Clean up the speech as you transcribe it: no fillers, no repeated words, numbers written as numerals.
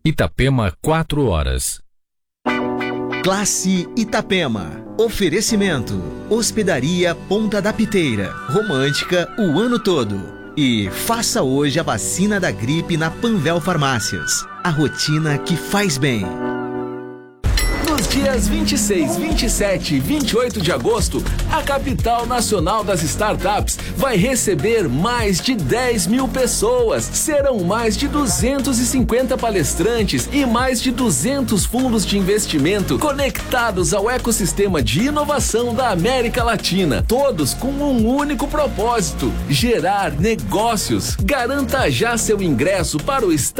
Itapema, 4 horas. Classe Itapema. Oferecimento: Hospedaria Ponta da Piteira. Romântica o ano todo. E faça hoje a vacina da gripe na Panvel Farmácias. A rotina que faz bem. Nos dias 26, 27 e 28 de agosto, a capital nacional das startups vai receber mais de 10 mil pessoas. Serão mais de 250 palestrantes e mais de 200 fundos de investimento conectados ao ecossistema de inovação da América Latina. Todos com um único propósito: gerar negócios. Garanta já seu ingresso para o